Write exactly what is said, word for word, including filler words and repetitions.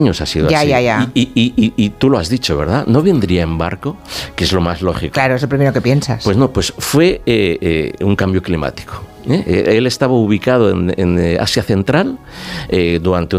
ha sido ya, así. Ya, ya, y, y, y, y tú lo has dicho, ¿verdad? ¿No vendría en barco? Que es lo más lógico. Claro, es lo primero que piensas. Pues no, pues fue eh, eh, un cambio climático. ¿eh? Él estaba ubicado en, en Asia Central eh, durante un